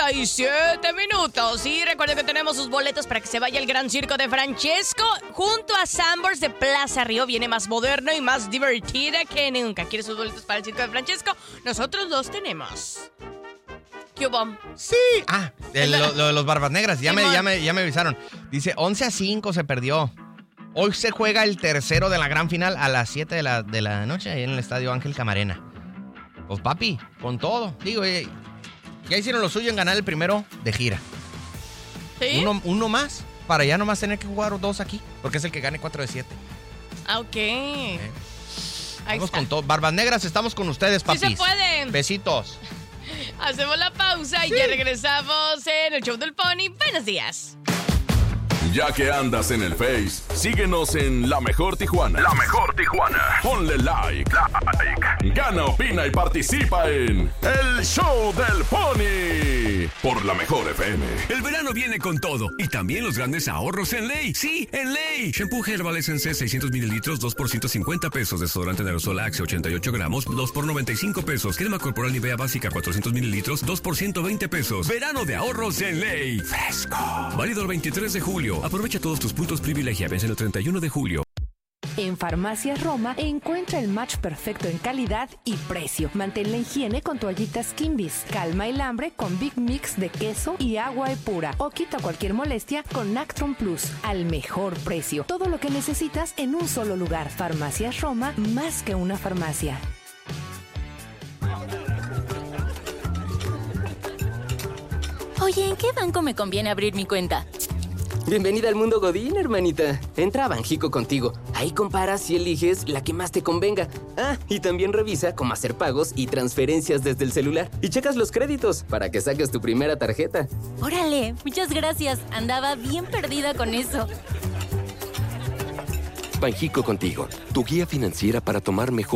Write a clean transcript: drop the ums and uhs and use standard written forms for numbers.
37 minutos. Y recuerden que tenemos sus boletos para que se vaya al Gran Circo de Francesco. Junto a Sambors de Plaza Río. Viene más moderno y más divertida que nunca. ¿Quieres sus boletos para el Circo de Francesco? Nosotros los tenemos. ¿Qué hubo? Sí. Lo de los Barbas Negras. Ya me avisaron. Dice, 11-5 se perdió. Hoy se juega el tercero de la gran final a las 7 de la noche ahí en el Estadio Ángel Camarena. Pues papi, con todo. Digo, ya hicieron lo suyo en ganar el primero de gira. ¿Sí? Uno más, para ya nomás tener que jugar 2 aquí, porque es el que gane 4 de 7. Ok. Vamos con todo. Barbas Negras, estamos con ustedes, papis. Sí se puede. Besitos. Hacemos la pausa y ya regresamos en el Show del Pony. Buenos días. Ya que andas en el Face, síguenos en La Mejor Tijuana. La Mejor Tijuana. Ponle like. Gana, opina y participa en El Show del Pony por La Mejor FM. El verano viene con todo y también los grandes ahorros en Ley. Sí, en Ley. Shampoo Herbal Essence 600 mililitros, 2 por 150 pesos. Desodorante de aerosol Axe 88 gramos, 2 por 95 pesos. Crema corporal Nivea básica 400 mililitros, 2 por 120 pesos. Verano de ahorros en Ley. Fresco. Válido el 23 de julio. Aprovecha todos tus puntos privilegia. Vence el 31 de julio. En Farmacias Roma encuentra el match perfecto en calidad y precio. Mantén la higiene con toallitas Kimbis. Calma el hambre con Big Mix de queso y agua pura. O quita cualquier molestia con Nactron Plus. Al mejor precio. Todo lo que necesitas en un solo lugar. Farmacias Roma, más que una farmacia. Oye, ¿en qué banco me conviene abrir mi cuenta? Bienvenida al mundo Godín, hermanita. Entra a Banjico Contigo. Ahí comparas y eliges la que más te convenga. Y también revisa cómo hacer pagos y transferencias desde el celular. Y checas los créditos para que saques tu primera tarjeta. Órale, muchas gracias. Andaba bien perdida con eso. Banjico Contigo, tu guía financiera para tomar mejor